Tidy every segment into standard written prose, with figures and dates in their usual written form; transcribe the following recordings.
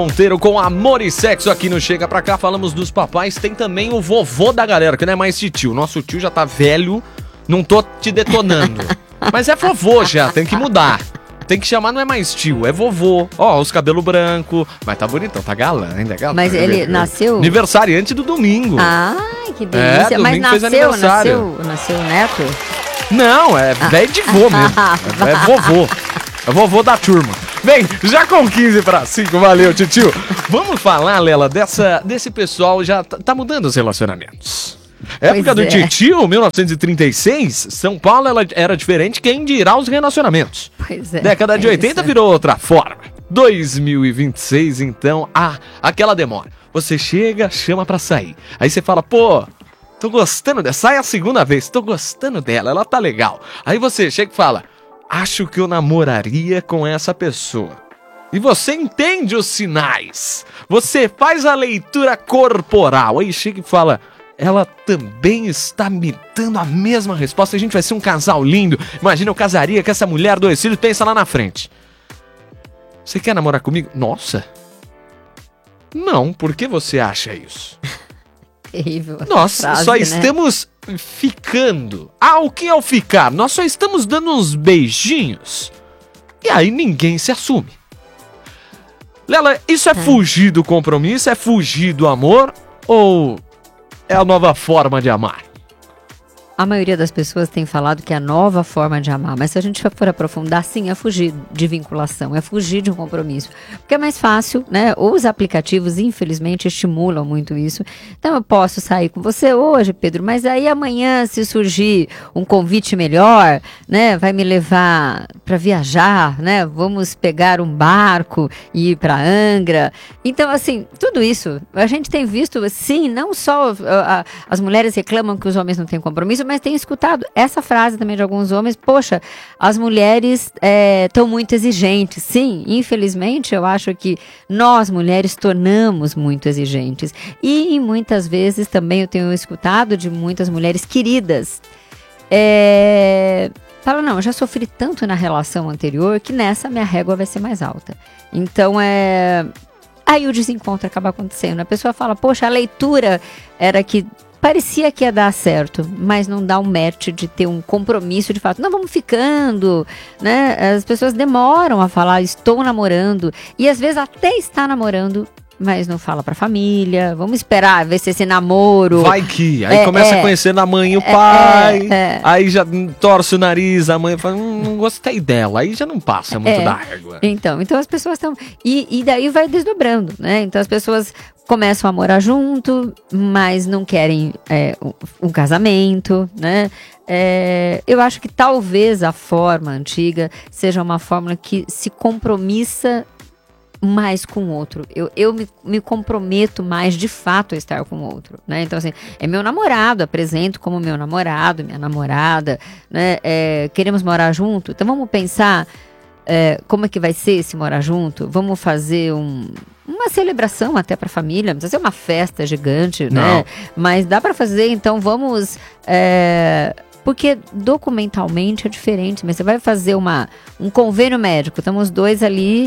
Monteiro com Amor e Sexo aqui no Chega Pra Cá. Falamos dos papais, tem também o vovô da galera, que não é mais de tio. Nosso tio já tá velho, não tô te detonando. Mas é vovô já, tem que mudar. Tem que chamar, não é mais tio, é vovô. Ó, os cabelos brancos, mas tá bonitão, tá galã ainda. Galã, mas ele nasceu... Aniversariante do domingo. Ai, que delícia. Mas nasceu o neto? Não, é velho de vô mesmo. É vovô. É vovô da turma. Bem, já com 15:05, valeu, titio. Vamos falar, Lela, desse pessoal já tá mudando os relacionamentos. Época do titio, 1936, São Paulo era diferente, quem dirá os relacionamentos. Pois é. Década de 80 virou outra forma. 2026, então, aquela demora. Você chega, chama pra sair. Aí você fala, pô, tô gostando dela. Sai a segunda vez, tô gostando dela, ela tá legal. Aí você chega e fala, acho que eu namoraria com essa pessoa. E você entende os sinais. Você faz a leitura corporal. Aí chega e fala, ela também está me dando a mesma resposta. A gente vai ser um casal lindo. Imagina, eu casaria com essa mulher, 2 filhos, pensa lá na frente. Você quer namorar comigo? Nossa. Não, por que você acha isso? Terrível. Nós frase, só né? estamos ficando. O que é o ficar? Nós só estamos dando uns beijinhos. E aí ninguém se assume. Lela, isso é fugir do compromisso? É fugir do amor? Ou é a nova forma de amar? A maioria das pessoas tem falado que é a nova forma de amar, mas se a gente for aprofundar, sim, é fugir de vinculação, é fugir de um compromisso. Porque é mais fácil, né? Os aplicativos, infelizmente, estimulam muito isso. Então, eu posso sair com você hoje, Pedro, mas aí amanhã, se surgir um convite melhor, né? Vai me levar para viajar, né? Vamos pegar um barco e ir para Angra. Então, assim, tudo isso, a gente tem visto, sim, não só as mulheres reclamam que os homens não têm compromisso, mas tem escutado essa frase também de alguns homens, poxa, as mulheres estão muito exigentes. Sim, infelizmente eu acho que nós mulheres tornamos muito exigentes. E muitas vezes também eu tenho escutado de muitas mulheres queridas. Fala, não, eu já sofri tanto na relação anterior que nessa minha régua vai ser mais alta. Então aí o desencontro acaba acontecendo. A pessoa fala, poxa, a leitura era que parecia que ia dar certo, mas não dá um match de ter um compromisso de fato. Não, vamos ficando, né? As pessoas demoram a falar, estou namorando. E às vezes até está namorando, mas não fala pra família. Vamos esperar, ver se esse namoro... Vai que... Aí começa a conhecer a mãe e o pai. Aí já torce o nariz, a mãe fala, não gostei dela. Aí já não passa muito da régua. Então as pessoas estão... E daí vai desdobrando, né? Então as pessoas começam a morar junto, mas não querem um casamento, né? Eu acho que talvez a forma antiga seja uma fórmula que se compromissa mais com o outro. Eu me comprometo mais de fato a estar com o outro, né? Então, assim, é meu namorado, apresento como meu namorado, minha namorada, né? Queremos morar junto, então vamos pensar como é que vai ser esse morar junto? Vamos fazer uma celebração até para a família, não precisa ser uma festa gigante, né? Mas dá para fazer, então vamos... porque documentalmente é diferente, mas você vai fazer um convênio médico, estamos dois ali,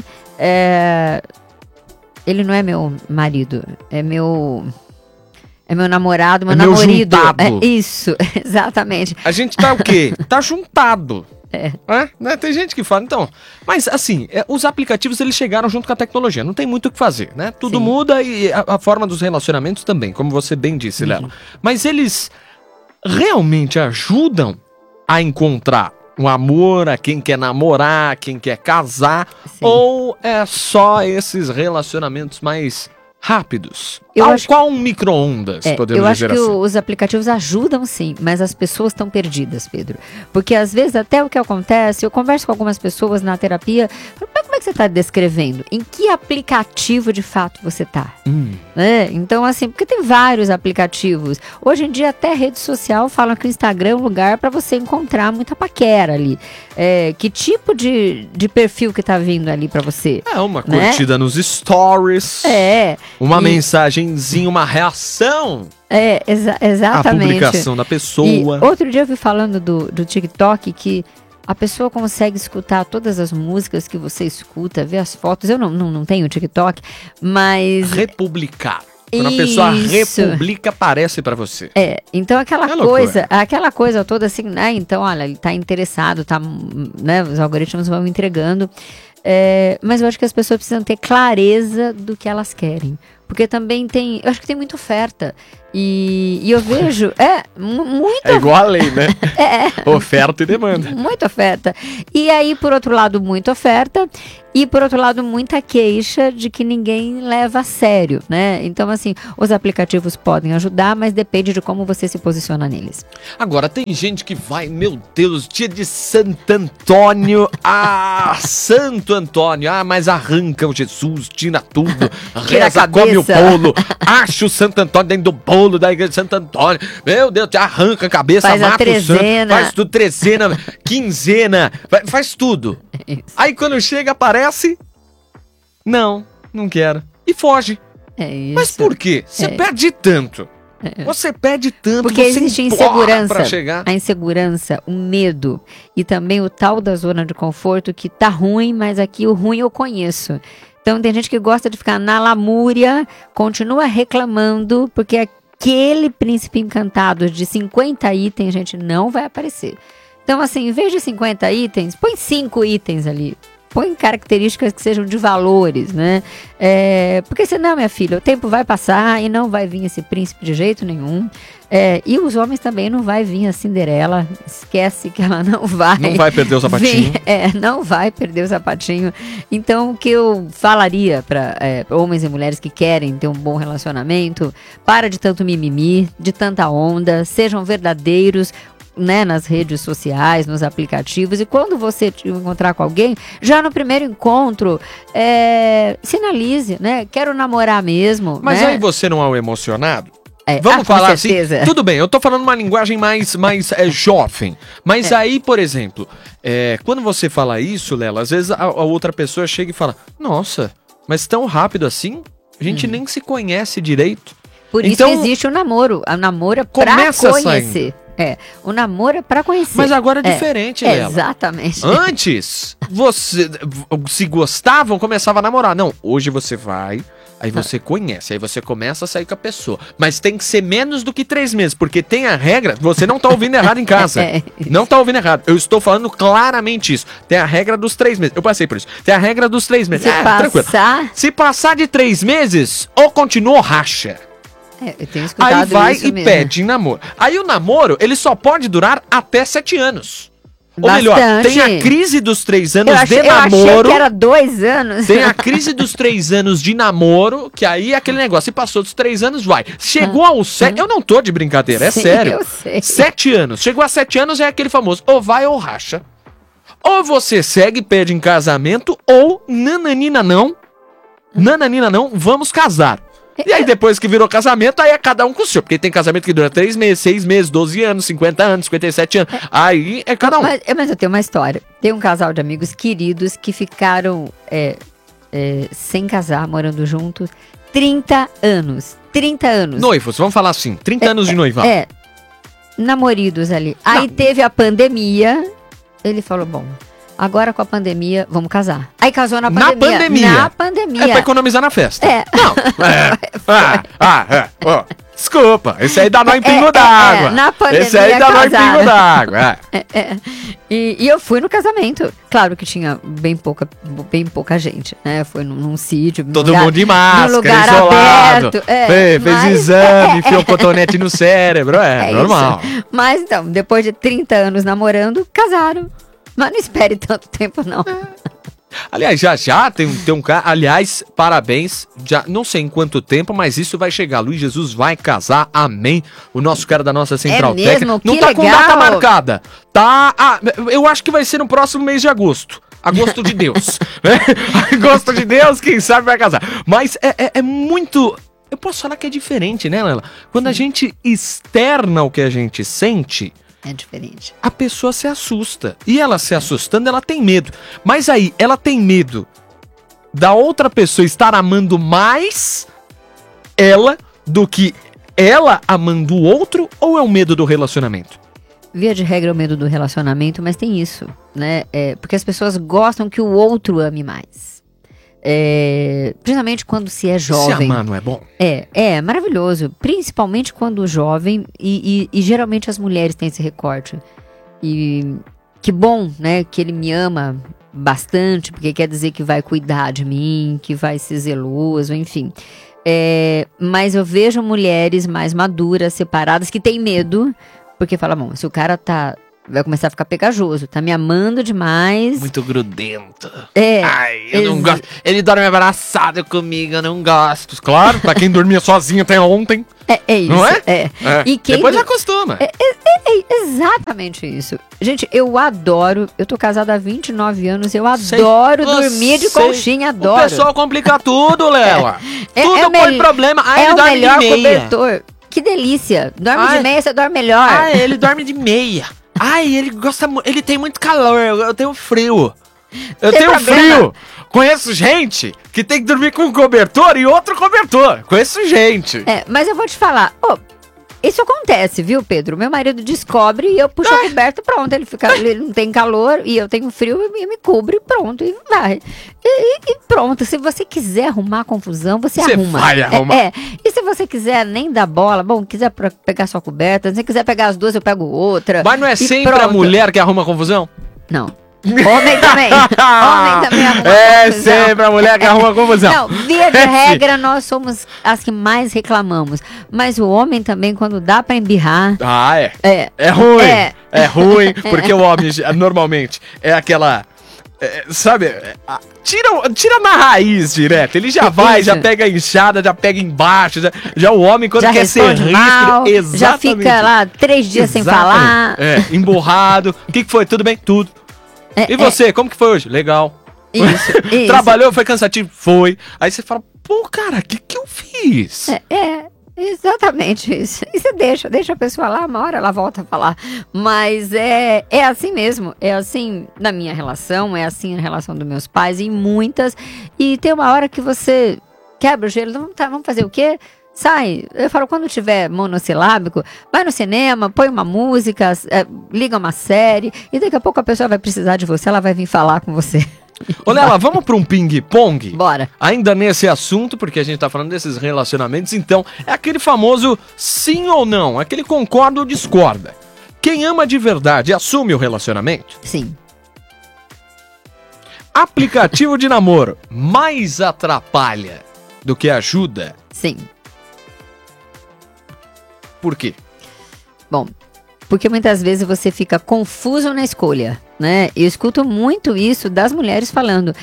ele não é meu marido, é meu namorado, meu namorido. Isso, exatamente. A gente tá o quê? Tá juntado. Né? Tem gente que fala, então... Mas, assim, os aplicativos, eles chegaram junto com a tecnologia. Não tem muito o que fazer, né? Tudo muda e a forma dos relacionamentos também, como você bem disse, Lela. Mas eles realmente ajudam a encontrar um amor, a quem quer namorar, quem quer casar, ou é só esses relacionamentos mais rápidos? Qual um micro-ondas, podemos dizer assim? Eu acho que os aplicativos ajudam sim, mas as pessoas estão perdidas, Pedro. Porque às vezes até o que acontece, eu converso com algumas pessoas na terapia, falo, como é que você está descrevendo? Em que aplicativo de fato você está? Então assim, porque tem vários aplicativos. Hoje em dia até rede social falam que o Instagram é um lugar para você encontrar muita paquera ali. Que tipo de perfil que tá vindo ali para você? Uma curtida nos stories. Uma mensagenzinha, uma reação. Exatamente. A publicação da pessoa. E outro dia eu vi falando do TikTok que A pessoa consegue escutar todas as músicas que você escuta, ver as fotos. Eu não tenho TikTok, mas... Republicar. Quando a pessoa republica, aparece pra você. Então aquela coisa toda assim, né? Então, olha, ele tá interessado, tá, né? Os algoritmos vão entregando. Mas eu acho que as pessoas precisam ter clareza do que elas querem. Porque também eu acho que tem muita oferta. E eu vejo, muita... É igual a lei, né? Oferta e demanda. Muita oferta. E aí, por outro lado, muita oferta. E, por outro lado, muita queixa de que ninguém leva a sério, né? Então, assim, os aplicativos podem ajudar, mas depende de como você se posiciona neles. Agora, tem gente que vai, meu Deus, dia de Santo Antônio. Santo Antônio. Mas arranca o Jesus, tira tudo. Tira a cabeça. Come o bolo. Acha o Santo Antônio dentro do bolo da igreja de Santo Antônio. Meu Deus, arranca a cabeça, faz mata o santo. Faz tudo, trezena, quinzena. Faz tudo. Isso. Aí, quando chega, aparece... Não quero. E foge. Isso. Mas por quê? Você perde tanto. Você perde tanto. Porque existe insegurança. Pra chegar. A insegurança, o medo. E também o tal da zona de conforto que tá ruim, mas aqui o ruim eu conheço. Então tem gente que gosta de ficar na lamúria, continua reclamando, porque aquele príncipe encantado de 50 itens, gente, não vai aparecer. Então, assim, em vez de 50 itens, põe 5 itens ali. Põe características que sejam de valores, né? Porque senão, minha filha, o tempo vai passar e não vai vir esse príncipe de jeito nenhum. E os homens também não vai vir a Cinderela. Esquece que ela não vai. Não vai perder o sapatinho. Não vai perder o sapatinho. Então, o que eu falaria para homens e mulheres que querem ter um bom relacionamento, para de tanto mimimi, de tanta onda, sejam verdadeiros, né, nas redes sociais, nos aplicativos, e quando você encontrar com alguém, já no primeiro encontro, sinalize, né, quero namorar mesmo. Mas né? aí você não é o emocionado? Vamos falar assim, tudo bem, eu tô falando uma linguagem mais jovem, mas aí, por exemplo, quando você fala isso, Lela, às vezes a outra pessoa chega e fala, nossa, mas tão rápido assim? A gente nem se conhece direito. Por isso existe o namoro, a namoro é pra conhecer. O namoro é pra conhecer. Mas agora é diferente, Lela. Exatamente. Antes, você se gostavam, começava a namorar. Não, hoje você vai, aí você conhece, aí você começa a sair com a pessoa. Mas tem que ser menos do que 3 meses, porque tem a regra, você não tá ouvindo errado em casa. Não tá ouvindo errado. Eu estou falando claramente isso. Tem a regra dos 3 meses. Eu passei por isso. Tem a regra dos 3 meses. Tranquilo. Se passar de 3 meses, ou continua ou racha. Eu tenho escutado aí vai isso e mesmo. pede namoro. Aí o namoro, ele só pode durar até 7 anos. Ou Bastante. melhor, tem a crise dos 3 anos de namoro. namoro. Eu achei que era 2 anos. Tem a crise dos 3 anos de namoro, que aí é aquele negócio, se passou dos 3 anos, vai. Chegou aos 7, eu não tô de brincadeira, Sim, sério. eu sei. 7 anos. Chegou a 7 anos, é aquele famoso, ou vai ou racha. Ou você segue e pede em casamento, ou nananina não, vamos casar. E aí depois que virou casamento, aí é cada um com o seu. Porque tem casamento que dura 3 meses, 6 meses, 12 anos, 50 anos, 57 anos. Aí é cada um. Mas eu tenho uma história. Tem um casal de amigos queridos que ficaram sem casar, morando juntos, 30 anos. 30 anos. Noivos, vamos falar assim, 30 anos de noivado. Namoridos ali. Aí teve a pandemia, ele falou, bom, agora com a pandemia, vamos casar. Aí casou na pandemia. Na pandemia. É pra economizar na festa. Não. Desculpa, esse aí dá nó em pingo d'água. Na pandemia esse aí dá nó em pingo d'água. E eu fui no casamento. Claro que tinha bem pouca gente, né? Foi num sítio. Todo mundo de máscara, isolado. Aberto, fez exame, enfiou o cotonete no cérebro. Normal. Isso. Mas então, depois de 30 anos namorando, casaram. Mas não espere tanto tempo, não. Aliás, já tem um cara. Aliás, parabéns. Já não sei em quanto tempo, mas isso vai chegar. Luiz Jesus vai casar, amém. O nosso cara da nossa Central Técnica. Não tá com data marcada. Tá. Eu acho que vai ser no próximo mês de agosto. Agosto de Deus. Agosto de Deus, quem sabe vai casar. Mas é muito. Eu posso falar que é diferente, né, Lela? Quando a gente externa o que a gente sente. É diferente. A pessoa se assusta. E ela se assustando, ela tem medo. Mas aí, ela tem medo da outra pessoa estar amando mais ela do que ela amando o outro? Ou é o medo do relacionamento? via de regra, é o medo do relacionamento, mas tem isso, né? Porque as pessoas gostam que o outro ame mais. Principalmente quando se é jovem. Se amar não é bom? É maravilhoso. Principalmente quando jovem e geralmente as mulheres têm esse recorte. E que bom, né? Que ele me ama bastante, porque quer dizer que vai cuidar de mim, que vai ser zeloso, enfim. Mas eu vejo mulheres mais maduras, separadas, que têm medo, porque fala, bom, se o cara vai começar a ficar pegajoso, tá me amando demais. Muito grudento. Ai, eu não gosto. Ele dorme abraçado comigo, eu não gosto. Claro, pra quem dormia sozinho até ontem. É isso. Não é? E depois acostuma. Exatamente isso. Gente, eu adoro. Eu tô casada há 29 anos. Eu adoro dormir de conchinha. Adoro. O pessoal complica tudo, Lela. Tudo põe problema. Ele dorme o melhor de meia. cobertor. Que delícia. Dorme de meia, você dorme melhor. Ele dorme de meia. Ele gosta. Ele tem muito calor. Eu tenho frio. Eu tenho frio. Conheço gente que tem que dormir com um cobertor e outro cobertor. Conheço gente. Mas eu vou te falar. Isso acontece, viu, Pedro? Meu marido descobre e eu puxo a coberta, pronto. Ele não tem calor e eu tenho frio e me cobre, pronto. E vai. E pronto. Se você quiser arrumar confusão, você arruma. Vai arrumar. E se você quiser nem dar bola, quiser pegar sua coberta, se você quiser pegar as duas, eu pego outra. Mas não é sempre a mulher que arruma confusão? Não. Homem também. Homem também arruma confusão. Sempre a mulher que arruma confusão. Não, via de regra, nós somos as que mais reclamamos. Mas o homem também, quando dá pra embirrar... É ruim. É ruim, porque o homem, normalmente, é aquela... sabe? Tira na raiz direto. Ele já vai, já pega a inchada, já pega embaixo. Já o homem, quando quer ser ríspido, exatamente. Já fica lá 3 dias sem falar. Emburrado. O que foi? Tudo bem? Tudo. E você, como que foi hoje? Legal. Isso. Trabalhou, foi cansativo? Foi. Aí você fala, pô, cara, o que eu fiz? Exatamente isso. E você deixa a pessoa lá, uma hora ela volta a falar. Mas é assim mesmo. É assim na minha relação, é assim na relação dos meus pais, em muitas. E tem uma hora que você quebra o gelo. Vamos fazer o quê? Sai. Eu falo, quando tiver monossilábico, vai no cinema, põe uma música, liga uma série, e daqui a pouco a pessoa vai precisar de você, ela vai vir falar com você. Ô, Lela, vamos pra um ping-pong? Bora. Ainda nesse assunto, porque a gente tá falando desses relacionamentos, então, é aquele famoso sim ou não, aquele concorda ou discorda. Quem ama de verdade assume o relacionamento? Sim. Aplicativo de namoro mais atrapalha do que ajuda? Sim. Por quê? Bom, porque muitas vezes você fica confuso na escolha, né? Eu escuto muito isso das mulheres falando,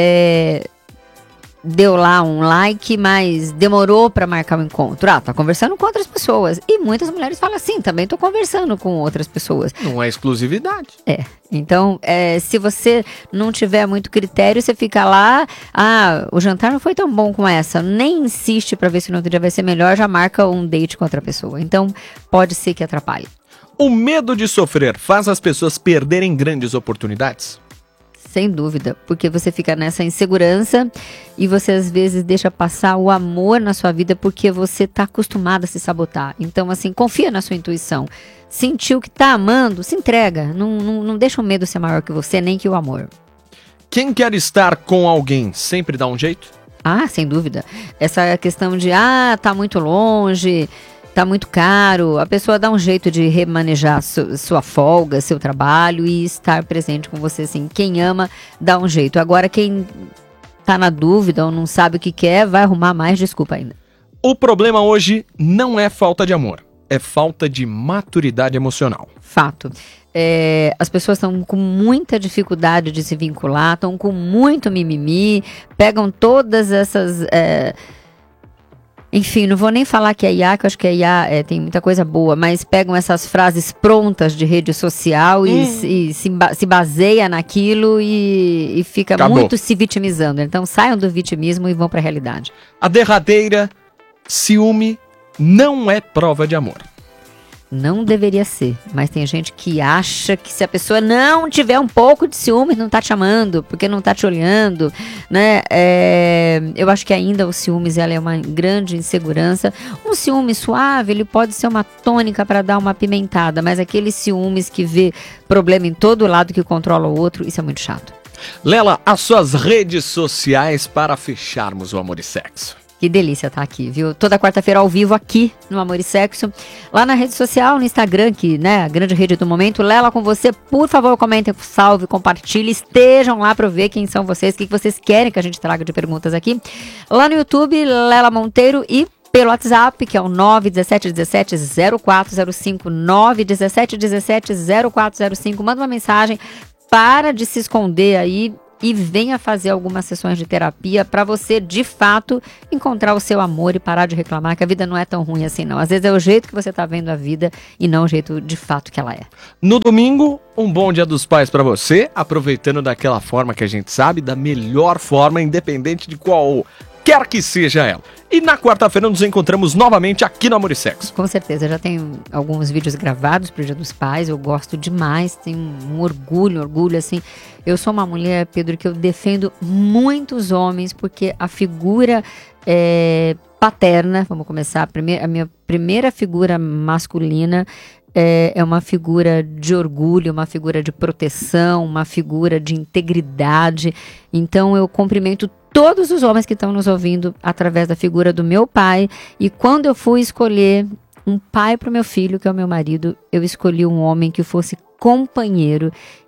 deu lá um like, mas demorou pra marcar o encontro. Tá conversando com outras pessoas. E muitas mulheres falam assim, também tô conversando com outras pessoas. Não é exclusividade. Então, se você não tiver muito critério, você fica lá, o jantar não foi tão bom com essa, nem insiste pra ver se no outro dia vai ser melhor, já marca um date com outra pessoa. Então, pode ser que atrapalhe. O medo de sofrer faz as pessoas perderem grandes oportunidades? Sem dúvida, porque você fica nessa insegurança e você às vezes deixa passar o amor na sua vida porque você tá acostumado a se sabotar. Então, assim, confia na sua intuição. Sentiu que tá amando, se entrega. Não deixa o medo ser maior que você, nem que o amor. Quem quer estar com alguém sempre dá um jeito? Sem dúvida. Essa questão de, tá muito longe, tá muito caro, a pessoa dá um jeito de remanejar sua folga, seu trabalho e estar presente com você, assim. Quem ama, dá um jeito. Agora, quem tá na dúvida ou não sabe o que quer, vai arrumar mais desculpa ainda. O problema hoje não é falta de amor, é falta de maturidade emocional. Fato. As pessoas estão com muita dificuldade de se vincular, estão com muito mimimi, pegam todas essas... Enfim, não vou nem falar que é IA, que eu acho que a IA tem muita coisa boa, mas pegam essas frases prontas de rede social e se baseia naquilo e fica muito se vitimizando. Então saiam do vitimismo e vão para a realidade. A derradeira, ciúme não é prova de amor. Não deveria ser, mas tem gente que acha que se a pessoa não tiver um pouco de ciúme, não tá te amando, porque não tá te olhando, né? Eu acho que ainda o ciúmes, ela é uma grande insegurança. Um ciúme suave, ele pode ser uma tônica para dar uma apimentada, mas aqueles ciúmes que vê problema em todo lado, que controla o outro, isso é muito chato. Lela, as suas redes sociais para fecharmos o Amor e Sexo. Que delícia estar aqui, viu? Toda quarta-feira ao vivo aqui no Amor e Sexo. Lá na rede social, no Instagram, que, né, a grande rede do momento. Lela com você, por favor, comentem, salve, compartilhe. Estejam lá para ver quem são vocês, o que vocês querem que a gente traga de perguntas aqui. Lá no YouTube, Lela Monteiro, e pelo WhatsApp, que é o 917170405, 917170405. Manda uma mensagem, para de se esconder aí e venha fazer algumas sessões de terapia para você, de fato, encontrar o seu amor e parar de reclamar que a vida não é tão ruim assim, não. Às vezes é o jeito que você está vendo a vida e não o jeito de fato que ela é. No domingo, um bom Dia dos Pais para você, aproveitando daquela forma que a gente sabe, da melhor forma, independente de qual quer que seja ela. E na quarta-feira nos encontramos novamente aqui no Amor e Sexo. Com certeza, já tenho alguns vídeos gravados pro Dia dos Pais, eu gosto demais, tenho um orgulho, assim. Eu sou uma mulher, Pedro, que eu defendo muitos homens, porque a figura paterna, vamos começar, a minha primeira figura masculina é uma figura de orgulho, uma figura de proteção, uma figura de integridade. Então eu cumprimento todos os homens que estão nos ouvindo através da figura do meu pai. E quando eu fui escolher um pai para o meu filho, que é o meu marido, eu escolhi um homem que fosse companheiro.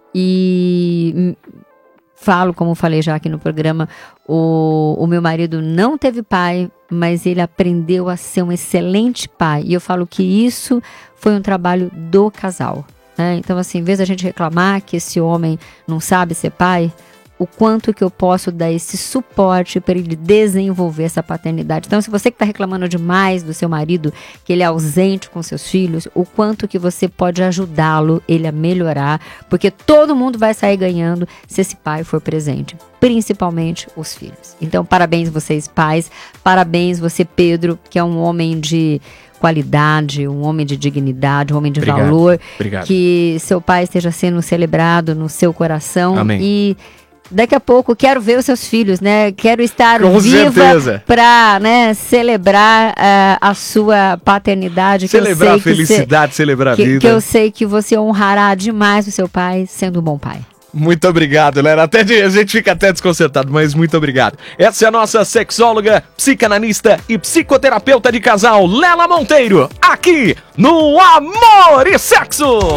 E falo, como falei já aqui no programa, o meu marido não teve pai, mas ele aprendeu a ser um excelente pai. E eu falo que isso foi um trabalho do casal, né? Então, assim, em vez da gente reclamar que esse homem não sabe ser pai, o quanto que eu posso dar esse suporte para ele desenvolver essa paternidade. Então, se você que está reclamando demais do seu marido, que ele é ausente com seus filhos, o quanto que você pode ajudá-lo, ele a melhorar, porque todo mundo vai sair ganhando se esse pai for presente, principalmente os filhos. Então, parabéns vocês pais, parabéns você Pedro, que é um homem de qualidade, um homem de dignidade, um homem de valor. Obrigado. Que seu pai esteja sendo celebrado no seu coração. Amém. E daqui a pouco quero ver os seus filhos, né? Quero estar Com viva certeza. para, né, celebrar a sua paternidade. Celebrar a felicidade, celebrar a vida. Que eu sei que você honrará demais o seu pai, sendo um bom pai. Muito obrigado, Lela. A gente fica até desconcertado, mas muito obrigado. Essa é a nossa sexóloga, psicanalista e psicoterapeuta de casal, Lela Monteiro, aqui no Amor e Sexo.